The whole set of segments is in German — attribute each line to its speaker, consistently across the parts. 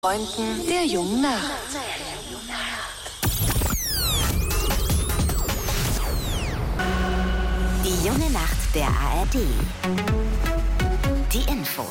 Speaker 1: Freunden der jungen Nacht.
Speaker 2: Die junge Nacht der ARD. Die Infos.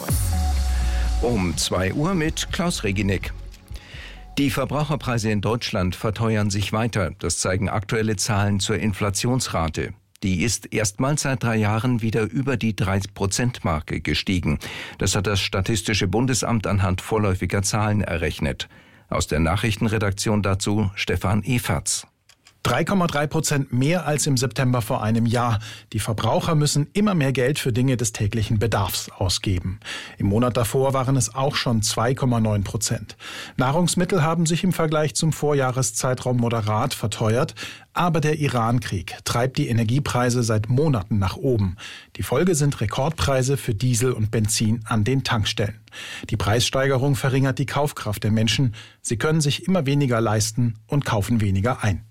Speaker 3: Um 2 Uhr mit Klaus Reginek. Die Verbraucherpreise in Deutschland verteuern sich weiter. Das zeigen aktuelle Zahlen zur Inflationsrate. Die ist erstmals seit 3 Jahren wieder über die 3%-Marke gestiegen. Das hat das Statistische Bundesamt anhand vorläufiger Zahlen errechnet. Aus der Nachrichtenredaktion dazu Stefan Eferts.
Speaker 4: 3,3% mehr als im September vor einem Jahr. Die Verbraucher müssen immer mehr Geld für Dinge des täglichen Bedarfs ausgeben. Im Monat davor waren es auch schon 2,9%. Nahrungsmittel haben sich im Vergleich zum Vorjahreszeitraum moderat verteuert. Aber der Iran-Krieg treibt die Energiepreise seit Monaten nach oben. Die Folge sind Rekordpreise für Diesel und Benzin an den Tankstellen. Die Preissteigerung verringert die Kaufkraft der Menschen. Sie können sich immer weniger leisten und kaufen weniger ein.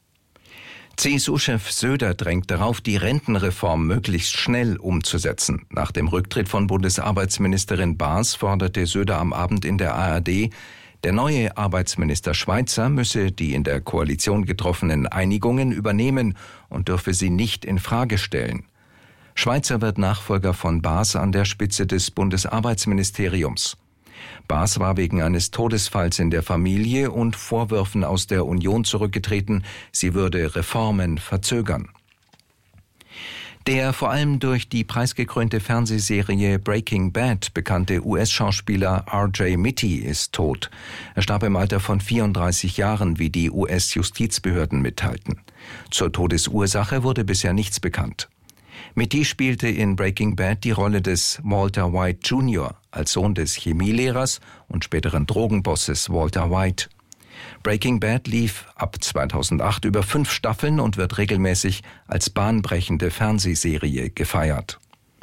Speaker 3: CSU-Chef Söder drängt darauf, die Rentenreform möglichst schnell umzusetzen. Nach dem Rücktritt von Bundesarbeitsministerin Baas forderte Söder am Abend in der ARD, der neue Arbeitsminister Schweizer müsse die in der Koalition getroffenen Einigungen übernehmen und dürfe sie nicht in Frage stellen. Schweizer wird Nachfolger von Baas an der Spitze des Bundesarbeitsministeriums. Baas war wegen eines Todesfalls in der Familie und Vorwürfen aus der Union zurückgetreten, sie würde Reformen verzögern. Der vor allem durch die preisgekrönte Fernsehserie Breaking Bad bekannte US-Schauspieler R.J. Mitte ist tot. Er starb im Alter von 34 Jahren, wie die US-Justizbehörden mitteilten. Zur Todesursache wurde bisher nichts bekannt. Mitte spielte in Breaking Bad die Rolle des Walter White Jr. als Sohn des Chemielehrers und späteren Drogenbosses Walter White. Breaking Bad lief ab 2008 über 5 Staffeln und wird regelmäßig als bahnbrechende Fernsehserie gefeiert.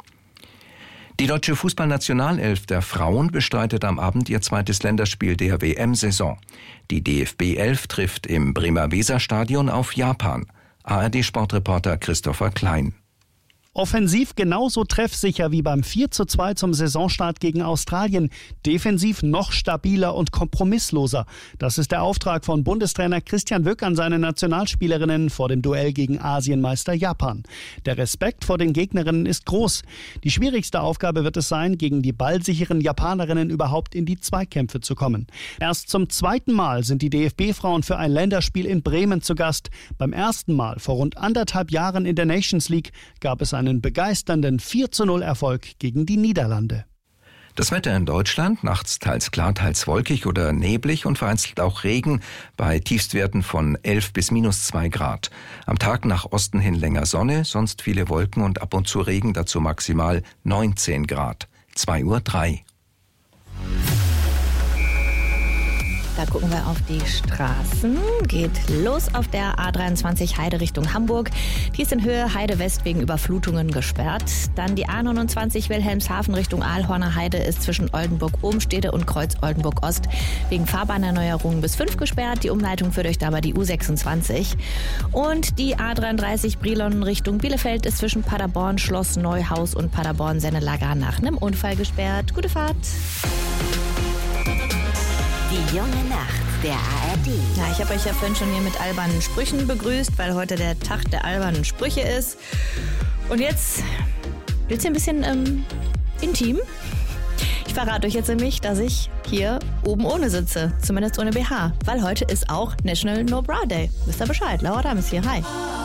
Speaker 3: Die deutsche Fußballnationalelf der Frauen bestreitet am Abend ihr zweites Länderspiel der WM-Saison. Die DFB 11 trifft im Bremer Weserstadion auf Japan. ARD-Sportreporter Christopher Klein.
Speaker 5: Offensiv genauso treffsicher wie beim 4:2 zum Saisonstart gegen Australien. Defensiv noch stabiler und kompromissloser. Das ist der Auftrag von Bundestrainer Christian Wück an seine Nationalspielerinnen vor dem Duell gegen Asienmeister Japan. Der Respekt vor den Gegnerinnen ist groß. Die schwierigste Aufgabe wird es sein, gegen die ballsicheren Japanerinnen überhaupt in die Zweikämpfe zu kommen. Erst zum 2. Mal sind die DFB-Frauen für ein Länderspiel in Bremen zu Gast. Beim ersten Mal vor rund 1,5 Jahren in der Nations League gab es einen begeisternden 4:0 Erfolg gegen die Niederlande.
Speaker 3: Das Wetter in Deutschland, nachts teils klar, teils wolkig oder neblig und vereinzelt auch Regen bei Tiefstwerten von 11 bis -2 Grad. Am Tag nach Osten hin länger Sonne, sonst viele Wolken und ab und zu Regen, dazu maximal 19 Grad. 2:03 Uhr.
Speaker 6: Da gucken wir auf die Straßen. Geht los auf der A23 Heide Richtung Hamburg. Die ist in Höhe Heide West wegen Überflutungen gesperrt. Dann die A29 Wilhelmshaven Richtung Aalhorner Heide ist zwischen Oldenburg-Obenstede und Kreuz Oldenburg-Ost wegen Fahrbahnerneuerungen bis 5 gesperrt. Die Umleitung führt euch dabei die U26. Und die A33 Brilon Richtung Bielefeld ist zwischen Paderborn Schloss Neuhaus und Paderborn Sennelager nach einem Unfall gesperrt. Gute Fahrt.
Speaker 2: Die junge Nacht der ARD.
Speaker 6: Ja, ich habe euch ja vorhin schon hier mit albernen Sprüchen begrüßt, weil heute der Tag der albernen Sprüche ist. Und jetzt wird's hier ein bisschen intim. Ich verrate euch jetzt nämlich, dass ich hier oben ohne sitze, zumindest ohne BH, weil heute ist auch National No Bra Day. Wisst ihr Bescheid? Laura Damm ist hier. Hi.